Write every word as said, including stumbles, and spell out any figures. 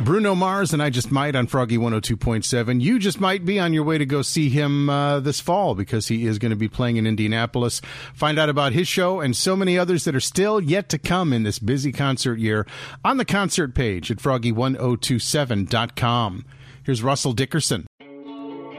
Bruno Mars and I Just Might on Froggy one oh two point seven. You just might be on your way to go see him uh, this fall because he is going to be playing in Indianapolis. Find out about his show and so many others that are still yet to come in this busy concert year on the concert page at froggy one oh two seven dot com. Here's Russell Dickerson.